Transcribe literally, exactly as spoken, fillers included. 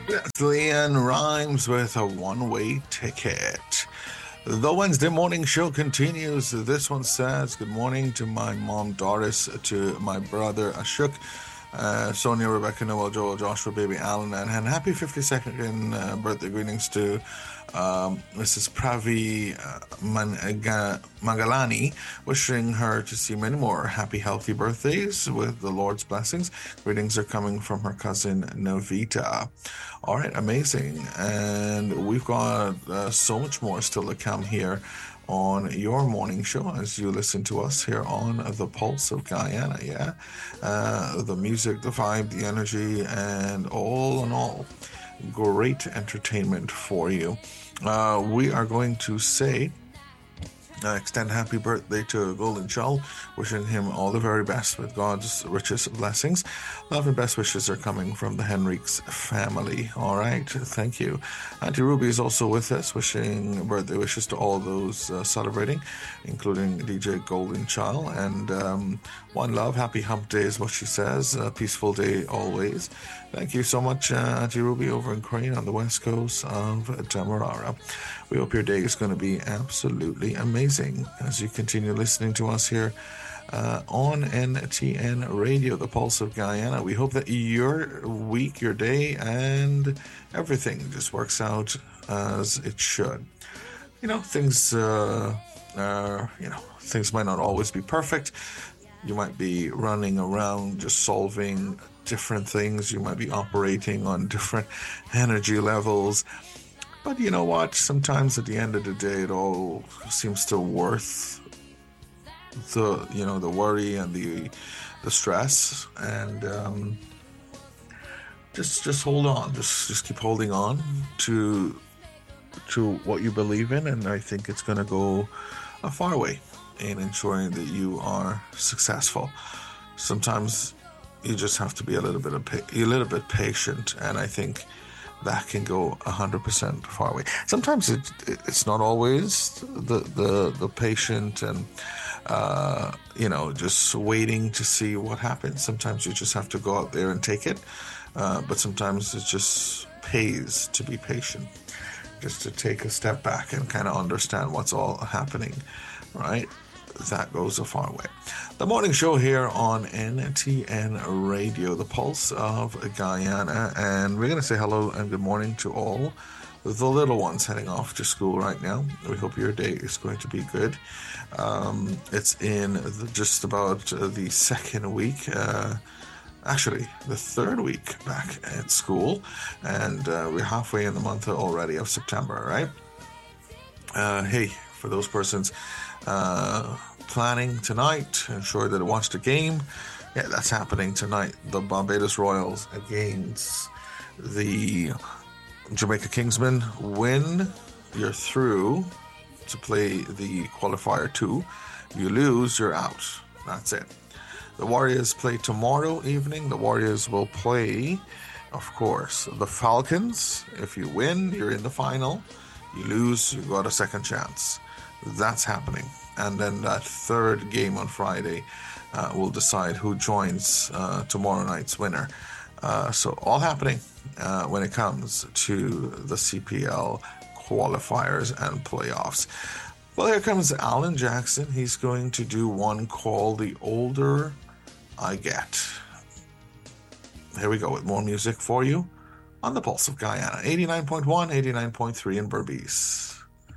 That's Leanne Rhymes with a one-way ticket. The Wednesday morning show continues. This one says, good morning to my mom, Doris, to my brother, Ashok, uh, Sonia, Rebecca, Noel, Joel, Joshua, baby Alan, and, and happy fifty-second uh, birthday greetings to um, Missus Pravi uh, Manga- Magalani, wishing her to see many more happy, healthy birthdays with the Lord's blessings. Greetings are coming from her cousin, Novita. All right, amazing. And we've got uh, so much more still to come here on your morning show as you listen to us here on The Pulse of Guyana, yeah? Uh, the music, the vibe, the energy, and all in all, great entertainment for you. Uh, we are going to say Uh, extend happy birthday to Golden Child, wishing him all the very best with God's richest blessings. Love and best wishes are coming from the Henriques family. All right, thank you. Auntie Ruby is also with us, wishing birthday wishes to all those uh, celebrating, including D J Golden Child. And um, one love, happy hump day is what she says. A peaceful day always. Thank you so much, uh, Auntie Ruby, over in Crane on the west coast of Demerara. We hope your day is going to be absolutely amazing as you continue listening to us here uh, on N T N Radio, the Pulse of Guyana. We hope that your week, your day, and everything just works out as it should. You know, things, uh, uh, you know, things might not always be perfect. You might be running around just solving different things. You might be operating on different energy levels. But you know what? Sometimes at the end of the day, it all seems to worth the, you know, the worry and the the stress. And um, just just hold on. Just just keep holding on to to what you believe in, and I think it's going to go a far way in ensuring that you are successful. Sometimes you just have to be a little bit of pa- a little bit patient, and I think that can go one hundred percent far away. Sometimes it, it's not always the the, the patient and, uh, you know, just waiting to see what happens. Sometimes you just have to go out there and take it. Uh, but sometimes it just pays to be patient, just to take a step back and kind of understand what's all happening, right? That goes a far way. The morning show here on N T N Radio, the Pulse of Guyana, and we're going to say hello and good morning to all the little ones heading off to school right now. We hope your day is going to be good. Um, it's in the, just about uh, the second week, uh, actually the third week back at school, and uh, we're halfway in the month already of September, right? Uh, hey, for those persons Uh, planning tonight, ensure that I watch the game. Yeah, that's happening tonight. The Barbados Royals against the Jamaica Kingsmen win. You're through to play the qualifier two. You lose, you're out. That's it. The Warriors play tomorrow evening. The Warriors will play, of course, the Falcons. If you win, you're in the final. You lose, you got a second chance. That's happening. And then that third game on Friday uh, will decide who joins uh, tomorrow night's winner. Uh, so all happening uh, when it comes to the C P L qualifiers and playoffs. Well, here comes Alan Jackson. He's going to do one called The Older I Get. Here we go with more music for you on the Pulse of Guyana. eighty-nine point one, eighty-nine point three in Berbice.